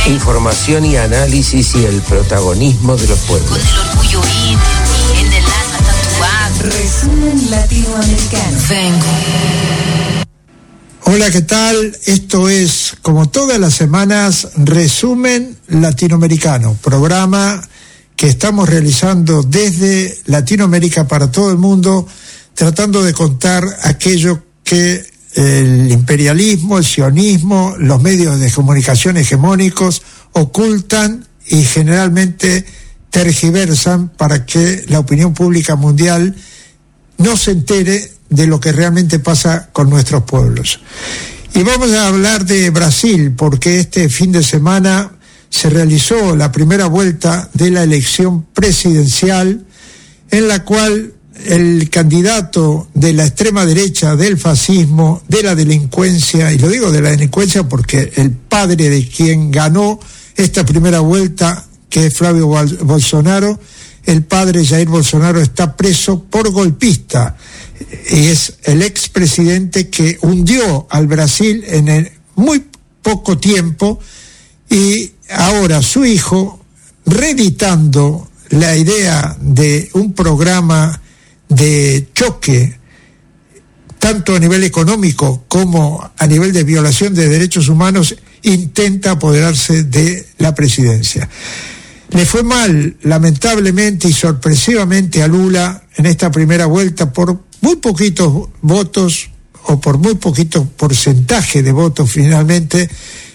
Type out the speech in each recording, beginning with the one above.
Información y análisis y el protagonismo de los pueblos. Con el orgullo indio, en el alma tatuado. Resumen latinoamericano. Vengo. Hola, ¿qué tal? Esto es, como todas las semanas, Resumen Latinoamericano, programa que estamos realizando desde Latinoamérica para todo el mundo, tratando de contar aquello que el imperialismo, el sionismo, los medios de comunicación hegemónicos ocultan y generalmente tergiversan para que la opinión pública mundial no se entere de lo que realmente pasa con nuestros pueblos. Y vamos a hablar de Brasil, porque este fin de semana se realizó la primera vuelta de la elección presidencial, en la cual el candidato de la extrema derecha, del fascismo, de la delincuencia, y lo digo de la delincuencia porque el padre de quien ganó esta primera vuelta, que es Flavio Bolsonaro, el padre Jair Bolsonaro está preso por golpista, y es el expresidente que hundió al Brasil en muy poco tiempo, y ahora su hijo, reeditando la idea de un programa de choque, tanto a nivel económico como a nivel de violación de derechos humanos, intenta apoderarse de la presidencia. Le fue mal, lamentablemente y sorpresivamente, a Lula en esta primera vuelta por muy poquitos votos, o por muy poquito porcentaje de votos finalmente,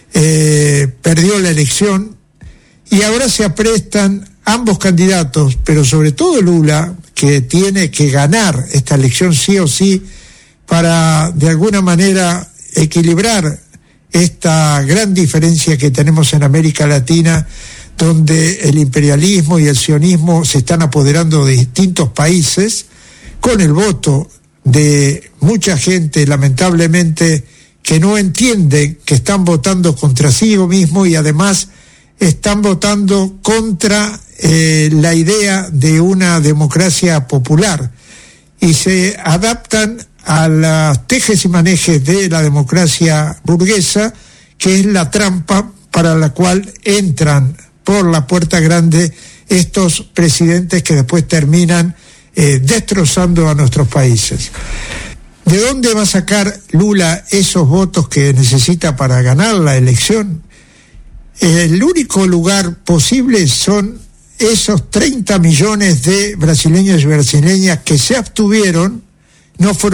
perdió la elección, y ahora se aprestan ambos candidatos, pero sobre todo Lula, que tiene que ganar esta elección sí o sí para de alguna manera equilibrar esta gran diferencia que tenemos en América Latina, donde el imperialismo y el sionismo se están apoderando de distintos países, con el voto de mucha gente, lamentablemente, que no entiende que están votando contra sí mismo, y además están votando contra la idea de una democracia popular, y se adaptan a las tejes y manejes de la democracia burguesa, que es la trampa para la cual entran por la puerta grande estos presidentes que después terminan destrozando a nuestros países. ¿De dónde va a sacar Lula esos votos que necesita para ganar la elección? El único lugar posible son esos 30 millones de brasileños y brasileñas que se abstuvieron, no fueron